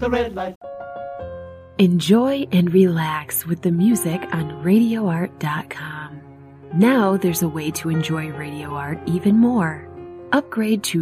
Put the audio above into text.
the red light. Enjoy and relax with the music on RadioArt.com. Now there's a way to enjoy Radio Art even more. Upgrade to